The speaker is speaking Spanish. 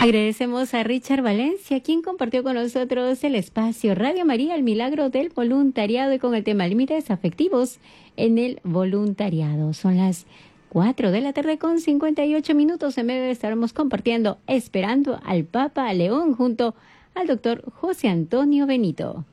Agradecemos a Richard Valencia, quien compartió con nosotros el espacio Radio María, el milagro del voluntariado, y con el tema límites afectivos en el voluntariado. Son las 4 de la tarde con 58 minutos. En breve estaremos compartiendo Esperando al Papa León junto al doctor José Antonio Benito.